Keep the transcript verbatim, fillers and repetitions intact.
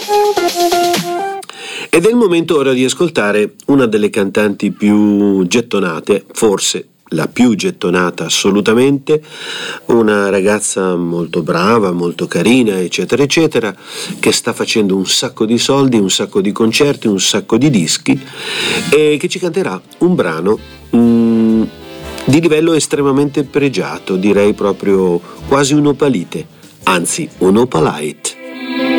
Ed è il momento ora di ascoltare una delle cantanti più gettonate, forse la più gettonata assolutamente, una ragazza molto brava, molto carina, eccetera eccetera, che sta facendo un sacco di soldi, un sacco di concerti, un sacco di dischi, e che ci canterà un brano mm, di livello estremamente pregiato, direi proprio quasi un opalite, anzi un opalite.